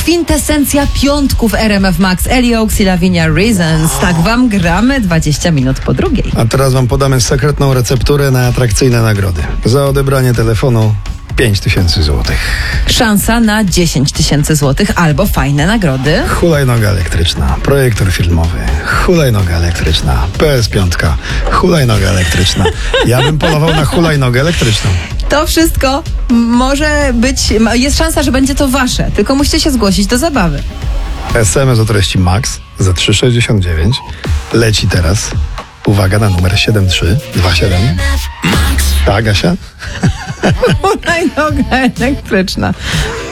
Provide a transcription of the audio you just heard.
kwintesencja piątków RMF Max. Ellie Oaks i Lavinia Reasons. Tak wam gramy 20 minut po drugiej. A teraz wam podamy sekretną recepturę na atrakcyjne nagrody. Za odebranie telefonu 5000 złotych. Szansa na 10 000 złotych albo fajne nagrody. Hulajnoga elektryczna, projektor filmowy, hulajnoga elektryczna, PS5, hulajnoga elektryczna. Ja bym polował na hulajnogę elektryczną. To wszystko może być, jest szansa, że będzie to wasze, tylko musicie się zgłosić do zabawy. SMS o treści MAX za 3,69 leci teraz. Uwaga na numer 7327. Tak, Asia? Hulajnoga elektryczna.